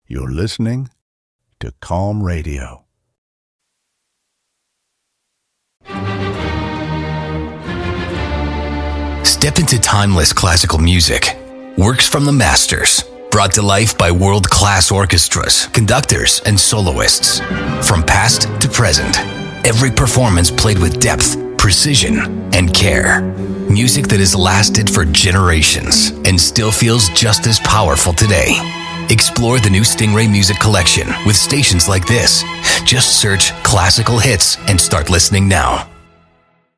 You're listening to Calm Radio. Step into timeless classical music. Works from the masters, brought to life by world-class orchestras, conductors, and soloists. From past to present, every performance played with depth, precision, and care. Music that has lasted for generations and still feels just as powerful today. Explore the new Stingray Music Collection with stations like this. Just search classical hits and start listening now.